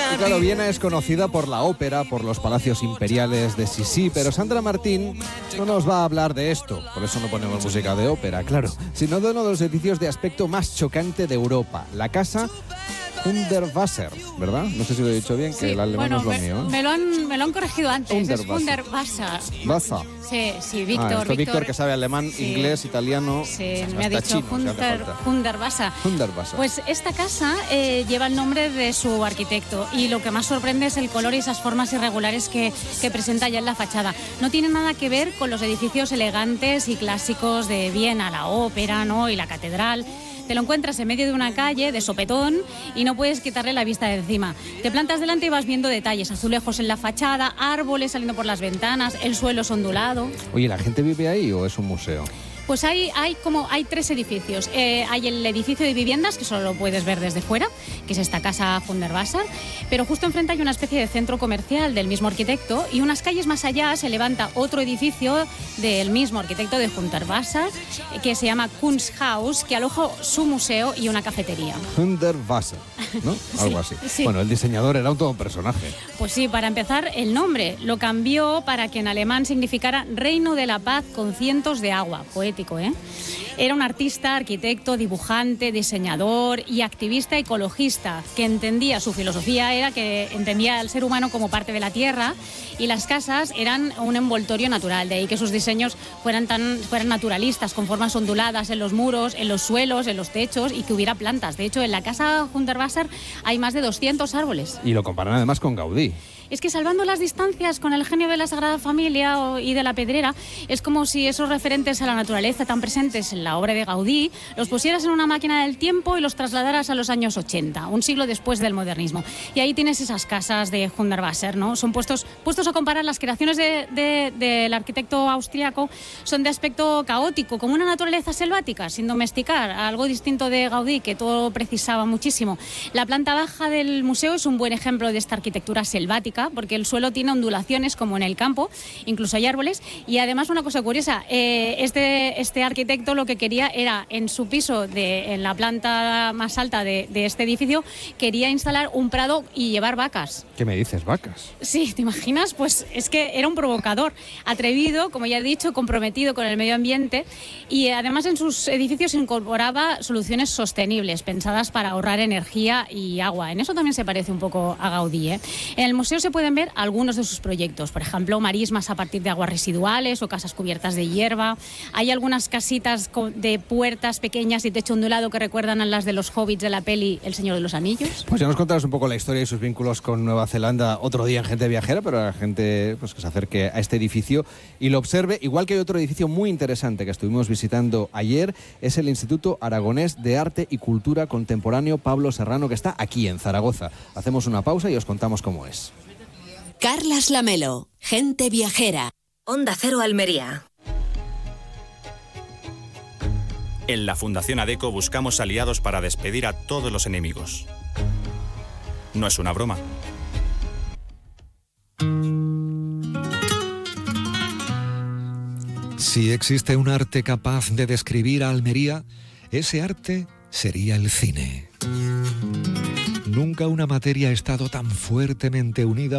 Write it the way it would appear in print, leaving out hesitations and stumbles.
Y claro, Viena es conocida por la ópera, por los palacios imperiales de Sisi, pero Sandra Martín no nos va a hablar de esto, por eso no ponemos música de ópera, claro, sino de uno de los edificios de aspecto más chocante de Europa, la casa Hundertwasser, ¿verdad? No sé si lo he dicho bien, que sí, el alemán no es lo mío, ¿eh? Me lo han corregido antes. Hundertwasser. Hundertwasser. Sí, Víctor. Víctor, que sabe alemán, sí, inglés, italiano, sí, me ha dicho Hundertwasser. Pues esta casa lleva el nombre de su arquitecto y lo que más sorprende es el color y esas formas irregulares que presenta ya en la fachada. No tiene nada que ver con los edificios elegantes y clásicos de Viena, la ópera, ¿no?, y la catedral. Te lo encuentras en medio de una calle de sopetón y no puedes quitarle la vista de encima. Te plantas delante y vas viendo detalles, azulejos en la fachada, árboles saliendo por las ventanas, el suelo es ondulado. Oye, ¿la gente vive ahí o es un museo? Pues hay tres edificios. Hay el edificio de viviendas, que solo lo puedes ver desde fuera, que es esta casa Hundertwasser, pero justo enfrente hay una especie de centro comercial del mismo arquitecto y unas calles más allá se levanta otro edificio del mismo arquitecto de Hundertwasser, que se llama Kunsthaus, que aloja su museo y una cafetería. Hundertwasser, ¿no? Algo así. Sí. Bueno, el diseñador era todo un personaje. Pues sí, para empezar, el nombre lo cambió para que en alemán significara Reino de la Paz con cientos de agua. Poético, ¿eh? Era un artista, arquitecto, dibujante, diseñador y activista ecologista que entendía, su filosofía era que entendía al ser humano como parte de la tierra y las casas eran un envoltorio natural, de ahí que sus diseños fueran naturalistas, con formas onduladas en los muros, en los suelos, en los techos y que hubiera plantas. De hecho, en la casa Hundertwasser hay más de 200 árboles. Y lo comparan además con Gaudí. Es que salvando las distancias con el genio de la Sagrada Familia y de la Pedrera, es como si esos referentes a la naturaleza tan presentes en la obra de Gaudí los pusieras en una máquina del tiempo y los trasladaras a los años 80, un siglo después del modernismo. Y ahí tienes esas casas de Hundertwasser, ¿no? Son puestos a comparar. Las creaciones del arquitecto austriaco son de aspecto caótico, como una naturaleza selvática, sin domesticar, algo distinto de Gaudí, que todo precisaba muchísimo. La planta baja del museo es un buen ejemplo de esta arquitectura selvática, porque el suelo tiene ondulaciones como en el campo, incluso hay árboles, y además una cosa curiosa, este arquitecto lo que quería era en su piso, en la planta más alta de este edificio, quería instalar un prado y llevar vacas. ¿Qué me dices, vacas? Sí, ¿te imaginas? Pues es que era un provocador, atrevido, como ya he dicho, comprometido con el medio ambiente y además en sus edificios incorporaba soluciones sostenibles, pensadas para ahorrar energía y agua. En eso también se parece un poco a Gaudí, ¿eh? En el museo se pueden ver algunos de sus proyectos, por ejemplo, marismas a partir de aguas residuales o casas cubiertas de hierba. Hay algunas casitas de puertas pequeñas y techo ondulado que recuerdan a las de los hobbits de la peli El Señor de los Anillos. Pues ya nos contarás un poco la historia y sus vínculos con Nueva Zelanda otro día en Gente Viajera, pero a la gente pues, que se acerque a este edificio y lo observe. Igual que hay otro edificio muy interesante que estuvimos visitando ayer, es el Instituto Aragonés de Arte y Cultura Contemporáneo Pablo Serrano, que está aquí en Zaragoza. Hacemos una pausa y os contamos cómo es. Carlas Lamelo, Gente Viajera. Onda Cero Almería. En la Fundación ADECO buscamos aliados para despedir a todos los enemigos. No es una broma. Si existe un arte capaz de describir a Almería, ese arte sería el cine. Nunca una materia ha estado tan fuertemente unida